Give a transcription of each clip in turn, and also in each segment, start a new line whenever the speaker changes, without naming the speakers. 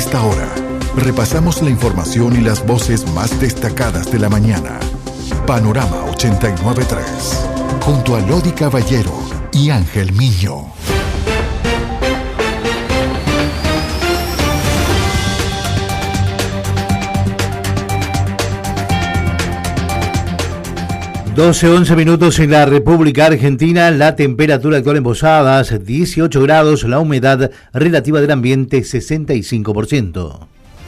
esta hora, repasamos la información y las voces más destacadas de la mañana. Panorama 89.3, junto a Lodi Caballero y Ángel Miño.
Doce, 11 minutos en la República Argentina, la temperatura actual en Posadas, 18 grados, la humedad relativa del ambiente, 65%.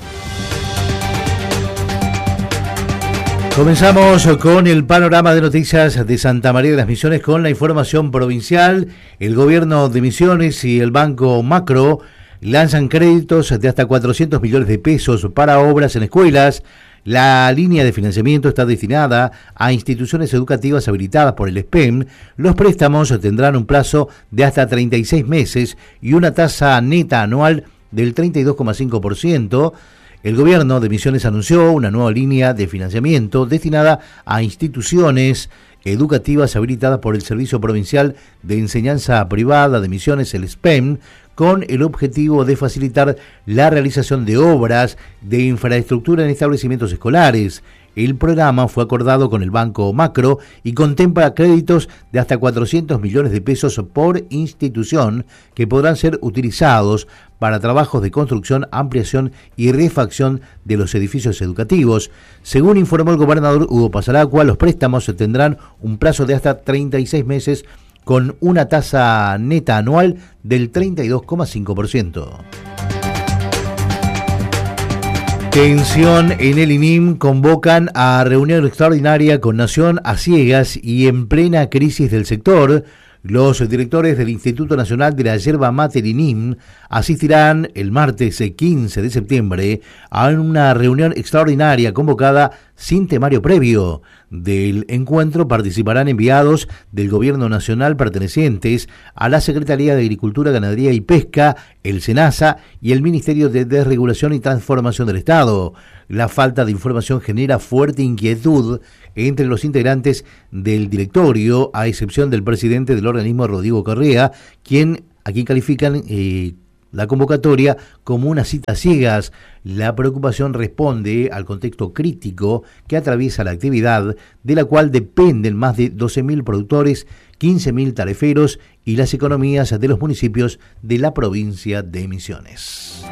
Comenzamos con el panorama de noticias de Santa María de las Misiones con la información provincial. El gobierno de Misiones y el Banco Macro lanzan créditos de hasta 400 millones de pesos para obras en escuelas. La línea de financiamiento está destinada a instituciones educativas habilitadas por el SPEM. Los préstamos tendrán un plazo de hasta 36 meses y una tasa neta anual del 32,5%. El gobierno de Misiones anunció una nueva línea de financiamiento destinada a instituciones educativas habilitadas por el Servicio Provincial de Enseñanza Privada de Misiones, el SPEM, con el objetivo de facilitar la realización de obras de infraestructura en establecimientos escolares. El programa fue acordado con el Banco Macro y contempla créditos de hasta 400 millones de pesos por institución que podrán ser utilizados para trabajos de construcción, ampliación y refacción de los edificios educativos. Según informó el gobernador Hugo Pasaracua, los préstamos tendrán un plazo de hasta 36 meses con una tasa neta anual del 32,5%. Tensión en el INIM, convocan a reunión extraordinaria con Nación a ciegas y en plena crisis del sector. Los directores del Instituto Nacional de la Yerba Mate INIM asistirán el martes 15 de septiembre a una reunión extraordinaria convocada sin temario previo. Del encuentro participarán enviados del Gobierno Nacional pertenecientes a la Secretaría de Agricultura, Ganadería y Pesca, el SENASA y el Ministerio de Desregulación y Transformación del Estado. La falta de información genera fuerte inquietud entre los integrantes del directorio, a excepción del presidente del organismo, Rodrigo Correa, a quien califican la convocatoria como una cita a ciegas. La preocupación responde al contexto crítico que atraviesa la actividad, de la cual dependen más de 12.000 productores, 15.000 tareferos y las economías de los municipios de la provincia de Misiones.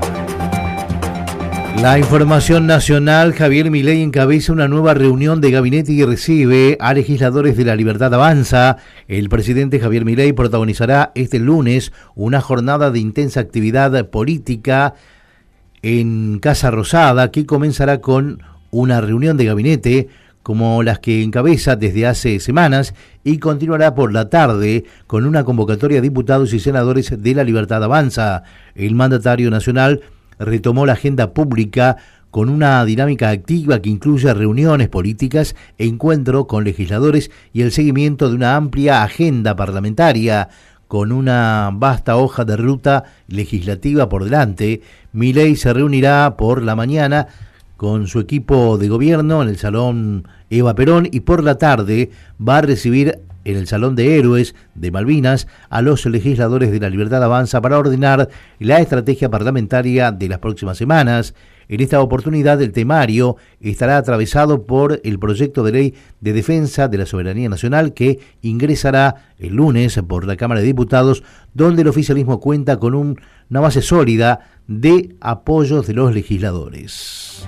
La información nacional, Javier Milei encabeza una nueva reunión de gabinete y recibe a legisladores de La Libertad Avanza. El presidente Javier Milei protagonizará este lunes una jornada de intensa actividad política en Casa Rosada, que comenzará con una reunión de gabinete como las que encabeza desde hace semanas y continuará por la tarde con una convocatoria de diputados y senadores de La Libertad Avanza. El mandatario nacional retomó la agenda pública con una dinámica activa que incluye reuniones políticas, encuentro con legisladores y el seguimiento de una amplia agenda parlamentaria. Con una vasta hoja de ruta legislativa por delante, Milei se reunirá por la mañana con su equipo de gobierno en el Salón Eva Perón y por la tarde va a recibir en el Salón de Héroes de Malvinas a los legisladores de La Libertad Avanza para ordenar la estrategia parlamentaria de las próximas semanas. En esta oportunidad el temario estará atravesado por el proyecto de ley de defensa de la soberanía nacional que ingresará el lunes por la Cámara de Diputados, donde el oficialismo cuenta con una base sólida de apoyos de los legisladores.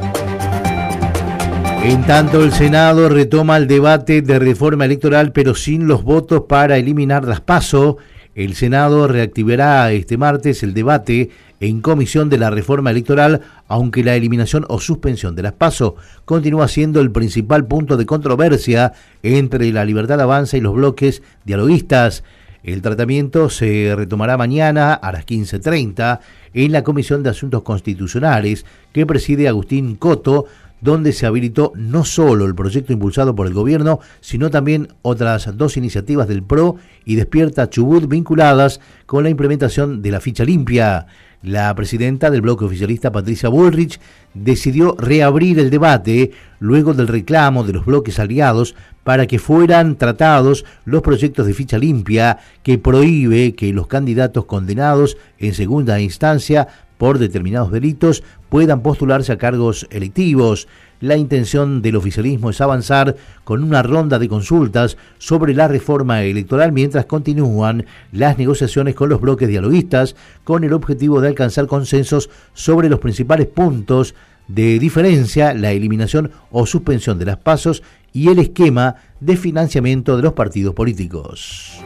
En tanto, el Senado retoma el debate de reforma electoral, pero sin los votos para eliminar las PASO. El Senado reactivará este martes el debate en comisión de la reforma electoral, aunque la eliminación o suspensión de las PASO continúa siendo el principal punto de controversia entre La Libertad Avanza y los bloques dialoguistas. El tratamiento se retomará mañana a las 15:30 en la Comisión de Asuntos Constitucionales que preside Agustín Coto, donde se habilitó no solo el proyecto impulsado por el gobierno, sino también otras dos iniciativas del PRO y Despierta Chubut vinculadas con la implementación de la ficha limpia. La presidenta del bloque oficialista, Patricia Bullrich, decidió reabrir el debate luego del reclamo de los bloques aliados para que fueran tratados los proyectos de ficha limpia que prohíbe que los candidatos condenados en segunda instancia por determinados delitos puedan postularse a cargos electivos. La intención del oficialismo es avanzar con una ronda de consultas sobre la reforma electoral mientras continúan las negociaciones con los bloques dialoguistas con el objetivo de alcanzar consensos sobre los principales puntos de diferencia, la eliminación o suspensión de las PASOs y el esquema de financiamiento de los partidos políticos.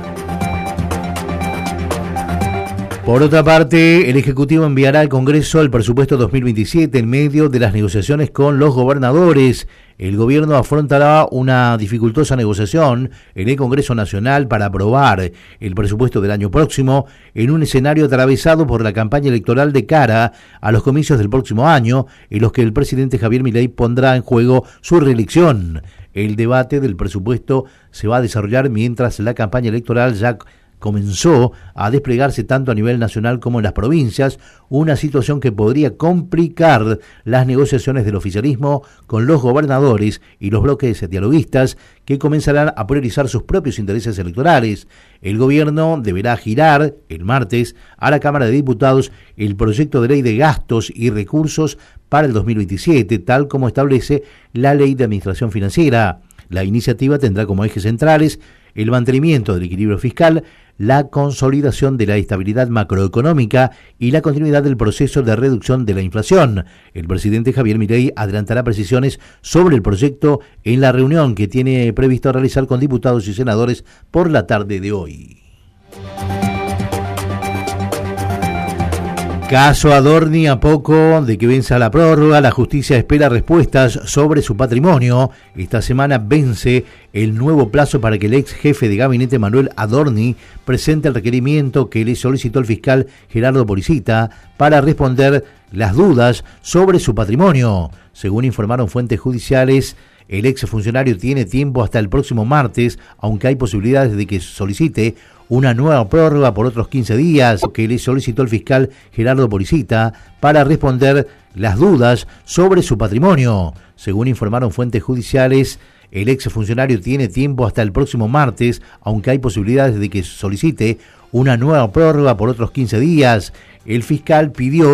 Por otra parte, el Ejecutivo enviará al Congreso el presupuesto 2027 en medio de las negociaciones con los gobernadores. El gobierno afrontará una dificultosa negociación en el Congreso Nacional para aprobar el presupuesto del año próximo en un escenario atravesado por la campaña electoral de cara a los comicios del próximo año, en los que el presidente Javier Milei pondrá en juego su reelección. El debate del presupuesto se va a desarrollar mientras la campaña electoral ya comenzó a desplegarse tanto a nivel nacional como en las provincias, una situación que podría complicar las negociaciones del oficialismo con los gobernadores y los bloques dialoguistas que comenzarán a priorizar sus propios intereses electorales. El gobierno deberá girar el martes a la Cámara de Diputados el proyecto de ley de gastos y recursos para el 2027, tal como establece la Ley de Administración Financiera. La iniciativa tendrá como ejes centrales el mantenimiento del equilibrio fiscal, la consolidación de la estabilidad macroeconómica y la continuidad del proceso de reducción de la inflación. El presidente Javier Milei adelantará precisiones sobre el proyecto en la reunión que tiene previsto realizar con diputados y senadores por la tarde de hoy. Caso Adorni, a poco de que venza la prórroga, la justicia espera respuestas sobre su patrimonio. Esta semana vence el nuevo plazo para que el ex jefe de gabinete Manuel Adorni presente el requerimiento que le solicitó el fiscal Gerardo Policita para responder las dudas sobre su patrimonio. Según informaron fuentes judiciales, el ex funcionario tiene tiempo hasta el próximo martes, aunque hay posibilidades de que solicite una nueva prórroga por otros 15 días que le solicitó el fiscal Gerardo Policita para responder las dudas sobre su patrimonio. Según informaron fuentes judiciales, el ex funcionario tiene tiempo hasta el próximo martes, aunque hay posibilidades de que solicite una nueva prórroga por otros 15 días. El fiscal pidió